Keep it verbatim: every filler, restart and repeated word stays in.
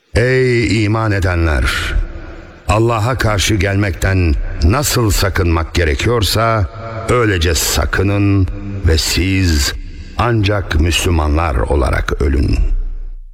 Ey iman edenler! Allah'a karşı gelmekten nasıl sakınmak gerekiyorsa öylece sakının ve siz ancak Müslümanlar olarak ölün.